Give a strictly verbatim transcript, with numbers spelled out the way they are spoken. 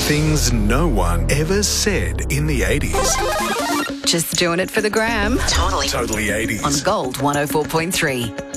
Things no one ever said in the eighties. Just doing it for the gram. Totally. Totally eighties. On Gold one oh four point three.